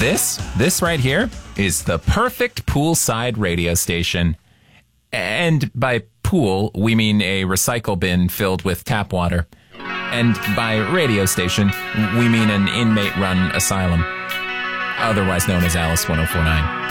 This right here is the perfect poolside radio station. And by pool, we mean a recycle bin filled with tap water. And by radio station, we mean an inmate-run asylum, otherwise known as Alice 1049.